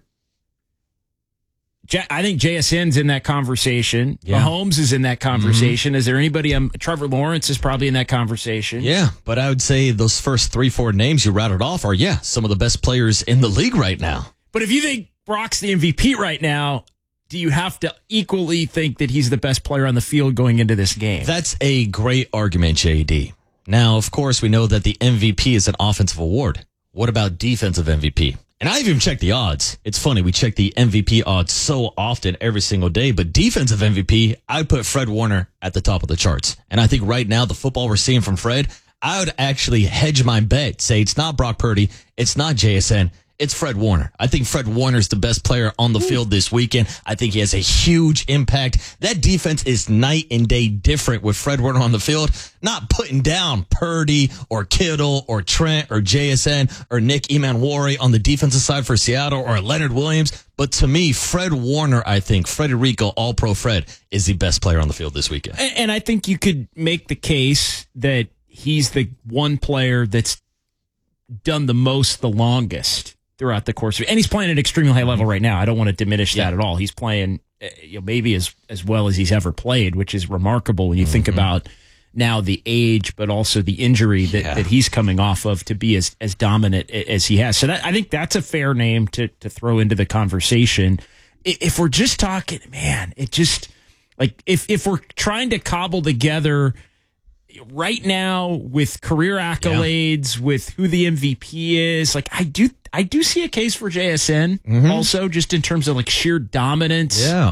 I think J S N's in that conversation. Yeah. Mahomes is in that conversation. Mm-hmm. Is there anybody? Um, Trevor Lawrence is probably in that conversation. Yeah, but I would say those first three, four names you routed off are, yeah, some of the best players in the league right now. But if you think Brock's the M V P right now, do you have to equally think that he's the best player on the field going into this game? That's a great argument, J D. Now, of course, we know that the M V P is an offensive award. What about defensive M V P? And I even checked the odds. It's funny, we check the M V P odds so often every single day, but defensive M V P, I'd put Fred Warner at the top of the charts. And I think right now, the football we're seeing from Fred, I would actually hedge my bet, say it's not Brock Purdy, it's not J S N, it's Fred Warner. I think Fred Warner's the best player on the field this weekend. I think he has a huge impact. That defense is night and day different with Fred Warner on the field, not putting down Purdy or Kittle or Trent or J S N or Nick Emanwari on the defensive side for Seattle or Leonard Williams. But to me, Fred Warner, I think, Frederico, All-Pro Fred, is the best player on the field this weekend. And, and I think you could make the case that he's the one player that's done the most the longest throughout the course of it. And he's playing at an extremely high level right now. I don't want to diminish yeah. that at all. He's playing you know, maybe as, as well as he's ever played, which is remarkable when you mm-hmm. think about now the age, but also the injury that, yeah. that he's coming off of to be as, as dominant as he has. So that, I think that's a fair name to, to throw into the conversation. If we're just talking, man, it just like if, if we're trying to cobble together right now with career accolades, yeah. with who the M V P is, like I do, I do see a case for J S N mm-hmm. also, just in terms of like sheer dominance. Yeah.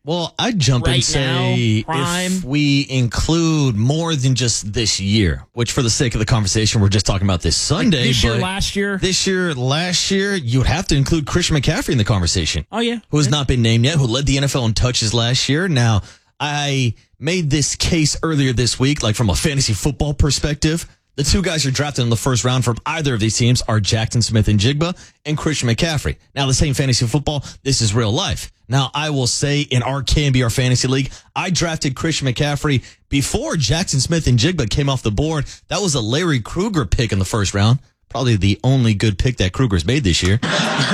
Well, I'd jump right and say now, prime. if we include more than just this year, which for the sake of the conversation, we're just talking about this Sunday. Like this year, but last year? This year, last year, you would have to include Christian McCaffrey in the conversation. Oh, yeah. Who has yeah. not been named yet, who led the N F L in touches last year. Now, I made this case earlier this week, like from a fantasy football perspective. The two guys who are drafted in the first round from either of these teams are Jackson Smith-Njigba and Christian McCaffrey. Now, the same fantasy football, this is real life. Now, I will say in our K N B R Fantasy League, I drafted Christian McCaffrey before Jackson Smith-Njigba came off the board. That was a Larry Krueger pick in the first round. Probably the only good pick that Krueger's made this year.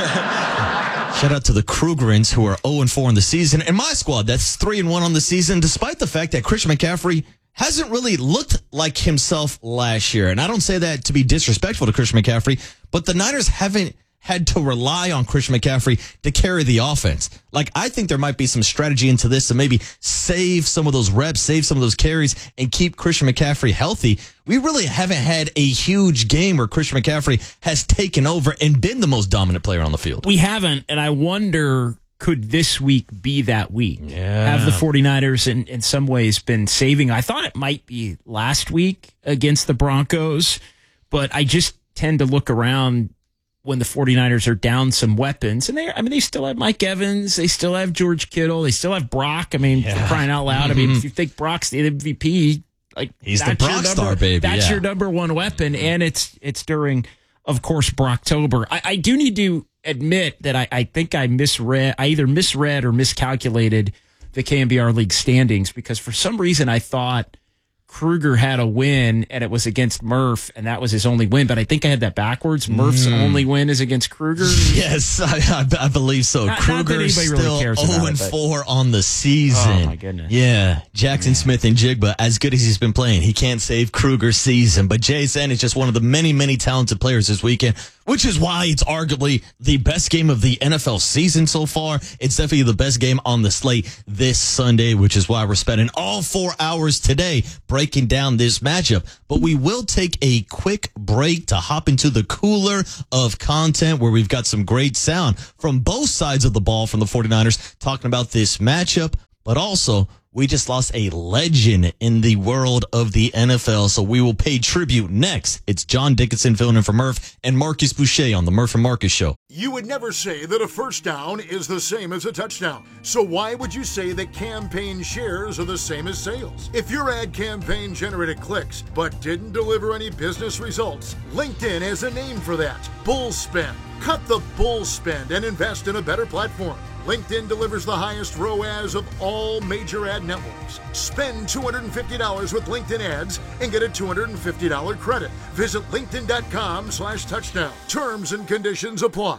Shout out to the Krugerans who are oh and four in the season. And my squad, that's three and one on the season, despite the fact that Christian McCaffrey hasn't really looked like himself last year. And I don't say that to be disrespectful to Christian McCaffrey, but the Niners haven't had to rely on Christian McCaffrey to carry the offense. Like, I think there might be some strategy into this to maybe save some of those reps, save some of those carries, and keep Christian McCaffrey healthy. We really haven't had a huge game where Christian McCaffrey has taken over and been the most dominant player on the field. We haven't, and I wonder, could this week be that week? Yeah. Have the 49ers in, in some ways been saving? I thought it might be last week against the Broncos, but I just tend to look around when the 49ers are down some weapons. And they I mean, they still have Mike Evans. They still have George Kittle. They still have Brock. I mean, Yeah. for crying out loud. Mm-hmm. I mean, if you think Brock's the M V P, like He's the that's Brock your number, star, baby, That's yeah. your number one weapon. And it's it's during, of course, Brocktober. I, I do need to admit that I, I think I misread, I either misread or miscalculated the K N B R League standings, because for some reason I thought Krueger had a win and it was against Murph, and that was his only win. But I think I had that backwards. Murph's Mm. only win is against Krueger. Yes, I, I, I believe so. Not- not that Krueger anybody really still cares about oh and it, but- four on the season. Oh, my goodness. Yeah, Jackson Smith-Njigba, as good as he's been playing, he can't save Krueger's season. But J S N is just one of the many, many talented players this weekend, which is why it's arguably the best game of the N F L season so far. It's definitely the best game on the slate this Sunday, which is why we're spending all four hours today breaking down this matchup. But we will take a quick break to hop into the cooler of content where we've got some great sound from both sides of the ball from the 49ers talking about this matchup, but also we just lost a legend in the world of the N F L, so we will pay tribute next. It's John Dickinson filling in for Murph and Marcus Boucher on the Murph and Marcus Show. You would never say that a first down is the same as a touchdown. So why would you say that campaign shares are the same as sales? If your ad campaign generated clicks but didn't deliver any business results, LinkedIn has a name for that. Bull spend. Cut the bull spend and invest in a better platform. LinkedIn delivers the highest R O A S of all major ad networks. Spend two hundred fifty dollars with LinkedIn ads and get a two hundred fifty dollars credit. Visit linkedin.com slash touchdown. Terms and conditions apply.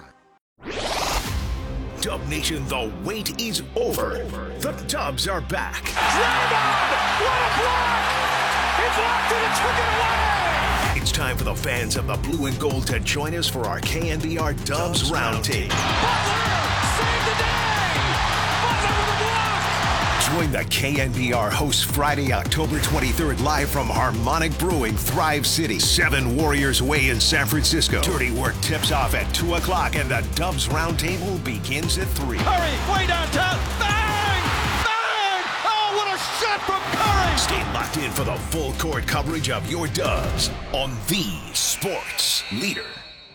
Dub Nation, the wait is over. The Dubs are back. Drive on! What a block! He blocked it and took it away! It's time for the fans of the blue and gold to join us for our K N B R Dubs Roundtable. Save the day! Butler with a block! Join the K N B R hosts Friday, October twenty-third, live from Harmonic Brewing, Thrive City, Seven Warriors Way in San Francisco. Dirty Work tips off at two o'clock, and the Dubs Roundtable begins at three. Curry, way downtown. Bang! Bang! Oh, what a shot from Curry! Stay locked in for the full court coverage of your Dubs on the Sports Leader.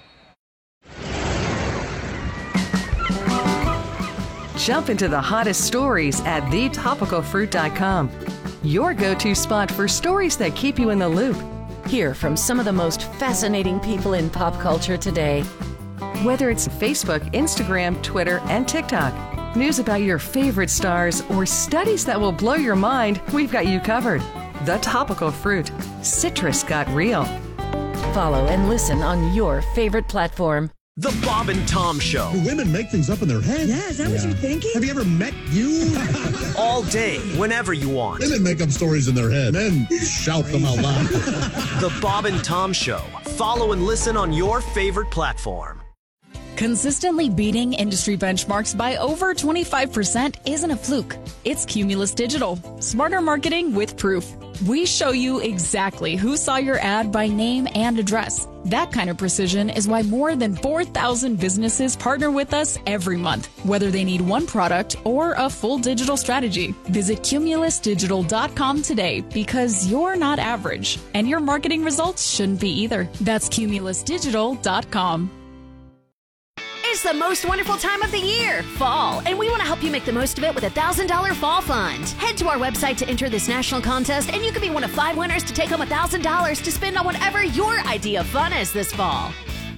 Jump into the hottest stories at the topical fruit dot com. Your go-to spot for stories that keep you in the loop. Hear from some of the most fascinating people in pop culture today. Whether it's Facebook, Instagram, Twitter, and TikTok, news about your favorite stars, or studies that will blow your mind, we've got you covered. The Topical Fruit. Citrus got real. Follow and listen on your favorite platform. The Bob and Tom Show. Do women make things up in their head? Yeah, is that what you're thinking? Have you ever met you? All day, whenever you want. Women make up stories in their head. Men shout them out loud. The Bob and Tom Show. Follow and listen on your favorite platform. Consistently beating industry benchmarks by over twenty-five percent isn't a fluke. It's Cumulus Digital. Smarter marketing with proof. We show you exactly who saw your ad by name and address. That kind of precision is why more than four thousand businesses partner with us every month, whether they need one product or a full digital strategy. Visit cumulus digital dot com today because you're not average, and your marketing results shouldn't be either. That's cumulus digital dot com. It's the most wonderful time of the year, fall, and we want to help you make the most of it with a one thousand dollars fall fund. Head to our website to enter this national contest, and you could be one of five winners to take home one thousand dollars to spend on whatever your idea of fun is this fall.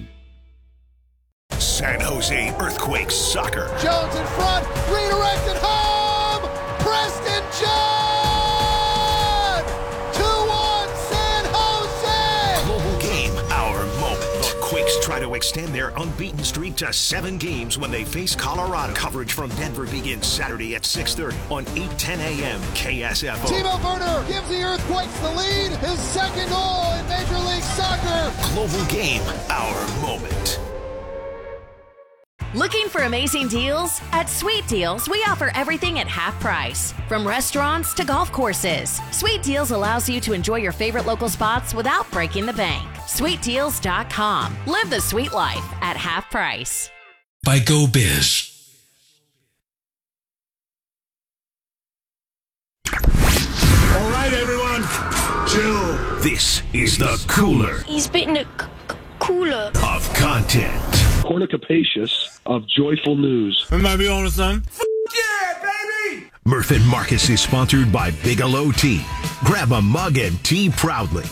San Jose Earthquakes soccer. Jones in front, redirected home! Preston John! two one San Jose! Global game, our moment. The Quakes try to extend their unbeaten streak to seven games when they face Colorado. Coverage from Denver begins Saturday at six thirty on eight ten a.m. K S F O. Timo Werner gives the Earthquakes the lead. His second goal in Major League Soccer. Global game, our moment. Looking for amazing deals? At Sweet Deals, we offer everything at half price. From restaurants to golf courses, Sweet Deals allows you to enjoy your favorite local spots without breaking the bank. sweet deals dot com. Live the sweet life at half price. By GoBiz. All right, everyone, chill. This is the cooler He's bitten a c- c- cooler of content. Cornucopacious of joyful news. Might be on, son. Murph and Marcus is sponsored by Bigelow Tea. Grab a mug and tea proudly.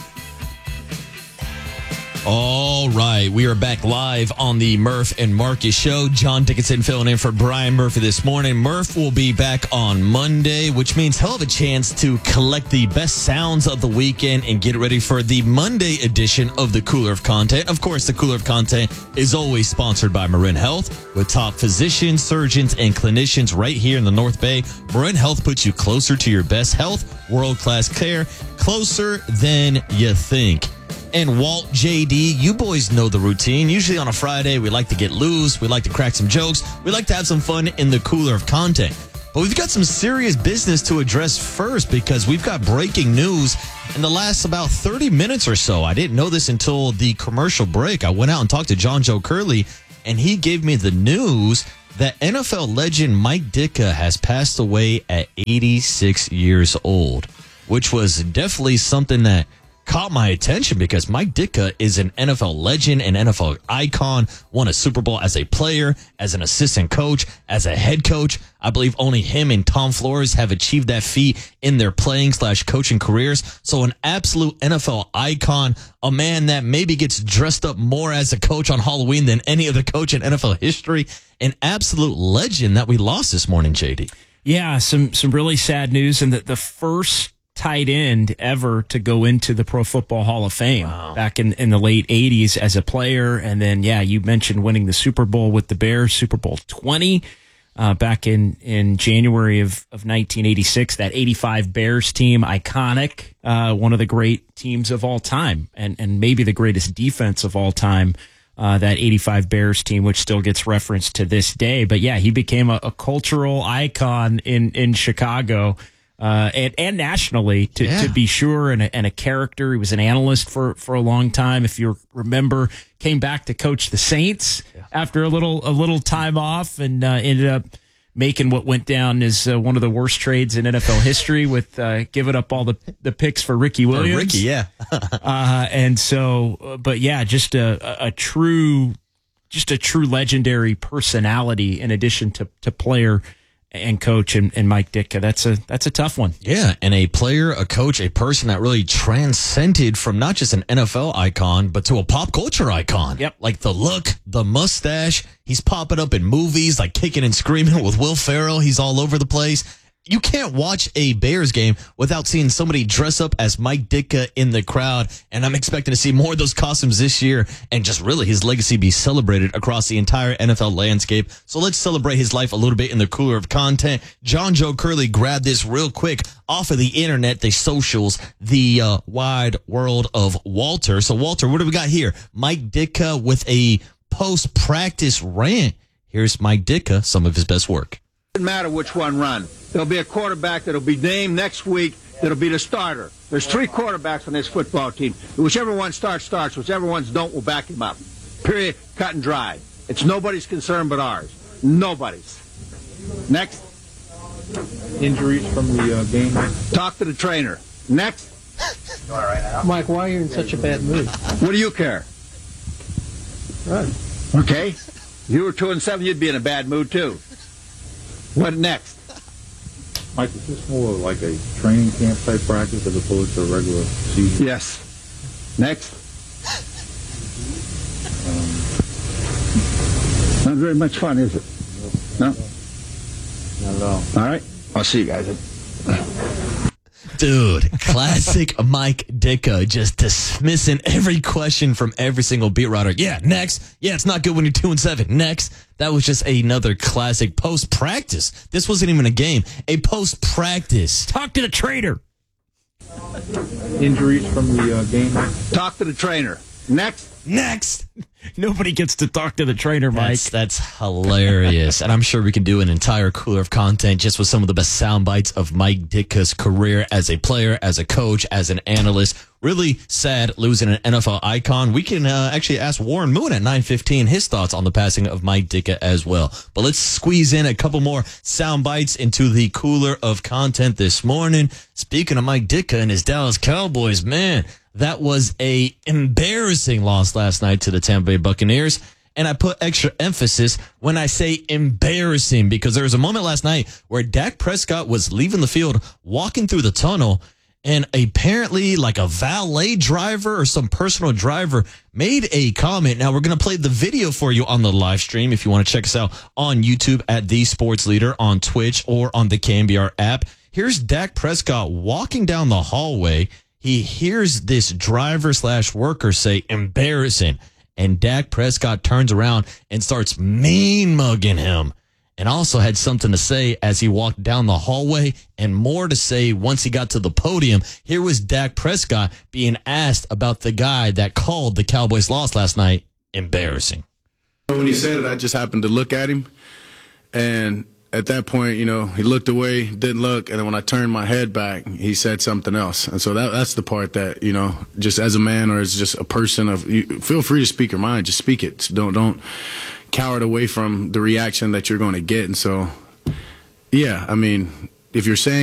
All right, we are back live on the Murph and Marcus show. John Dickinson filling in for Brian Murphy this morning. Murph will be back on Monday, which means hell of a chance to collect the best sounds of the weekend and get ready for the Monday edition of the Cooler of Content. Of course, the Cooler of Content is always sponsored by Marin Health, with top physicians, surgeons, and clinicians right here in the North Bay. Marin Health puts you closer to your best health, world-class care, closer than you think. And Walt, J D, you boys know the routine. Usually on a Friday, we like to get loose. We like to crack some jokes. We like to have some fun in the Cooler of Content. But we've got some serious business to address first because we've got breaking news in the last about thirty minutes or so. I didn't know this until the commercial break. I went out and talked to John Joe Curley, and he gave me the news that N F L legend Mike Ditka has passed away at eighty-six years old, which was definitely something that caught my attention because Mike Ditka is an N F L legend, an N F L icon, won a Super Bowl as a player, as an assistant coach, as a head coach. I believe only him and Tom Flores have achieved that feat in their playing slash coaching careers. So an absolute N F L icon, a man that maybe gets dressed up more as a coach on Halloween than any other coach in N F L history. An absolute legend that we lost this morning, J D. Yeah, some some really sad news. And the, the first tight end ever to go into the Pro Football Hall of Fame wow. back in, in the late eighties as a player. And then, yeah, you mentioned winning the Super Bowl with the Bears, Super Bowl twenty, uh, back in, in January of, of nineteen eighty-six. That eighty-five Bears team, iconic, uh, one of the great teams of all time, and, and maybe the greatest defense of all time. Uh, that eighty-five Bears team, which still gets referenced to this day. But yeah, he became a, a cultural icon in, in Chicago. Uh, and, and nationally, to, yeah. to be sure, and a, and a character. He was an analyst for, for a long time. If you remember, came back to coach the Saints yeah. after a little a little time off, and uh, ended up making what went down as uh, one of the worst trades in N F L history, with uh, giving up all the the picks for Ricky Williams. For Ricky, yeah. uh, and so, uh, but yeah, just a, a, a true, just a true legendary personality in addition to to player and coach, and, and Mike Ditka. That's a that's a tough one. Yeah, and a player, a coach, a person that really transcended from not just an N F L icon, but to a pop culture icon. Yep. Like the look, the mustache. He's popping up in movies like Kicking and Screaming with Will Ferrell. He's all over the place. You can't watch a Bears game without seeing somebody dress up as Mike Ditka in the crowd, and I'm expecting to see more of those costumes this year, and just really his legacy be celebrated across the entire N F L landscape. So let's celebrate his life a little bit in the Cooler of Content. John Joe Curley grabbed this real quick off of the internet, the socials, the uh, wide world of Walter. So Walter, what do we got here? Mike Ditka with a post-practice rant. Here's Mike Ditka, some of his best work. Doesn't matter which one run. There'll be a quarterback that'll be named next week, that'll be the starter. There's three quarterbacks on this football team. Whichever one starts, starts. Whichever ones don't, will back him up. Period. Cut and dry. It's nobody's concern but ours. Nobody's. Next. Injuries from the uh, game? Talk to the trainer. Next. Mike, why are you in such a bad mood? What do you care? Right. Okay. If you were two and seven, you'd be in a bad mood too. What next? Mike, is this more like a training camp type practice as opposed to a regular season? Yes. Next. Um, Not very much fun, is it? No? Not at all. All right. I'll see you guys. Dude, classic Mike Ditka, just dismissing every question from every single beat writer. Yeah, next. Yeah, it's not good when you're two and seven. Next. That was just another classic post practice. This wasn't even a game. A post practice. Talk to the trainer. Injuries from the uh, game? Talk to the trainer. Next. Next. Nobody gets to talk to the trainer, Mike. That's, that's hilarious. And I'm sure we can do an entire cooler of content just with some of the best sound bites of Mike Ditka's career as a player, as a coach, as an analyst. Really sad losing an N F L icon. We can uh, actually ask Warren Moon at nine fifteen his thoughts on the passing of Mike Ditka as well. But let's squeeze in a couple more sound bites into the cooler of content this morning. Speaking of Mike Ditka and his Dallas Cowboys, man, that was a embarrassing loss last night to the Tampa Bay Buccaneers. And I put extra emphasis when I say embarrassing because there was a moment last night where Dak Prescott was leaving the field, walking through the tunnel, and apparently like a valet driver or some personal driver made a comment. Now, we're going to play the video for you on the live stream if you want to check us out on YouTube at The Sports Leader, on Twitch, or on the K N B R app. Here's Dak Prescott walking down the hallway. He hears this driver slash worker say embarrassing, and Dak Prescott turns around and starts mean mugging him, and also had something to say as he walked down the hallway and more to say once he got to the podium. Here was Dak Prescott being asked about the guy that called the Cowboys' loss last night embarrassing. When he said it, I just happened to look at him, and at that point, you know, he looked away, didn't look, and then when I turned my head back, he said something else. And so that that's the part that, you know, just as a man or as just a person, of you, feel free to speak your mind. Just speak it. Don't don't cower away from the reaction that you're going to get. And so, yeah, I mean, if you're saying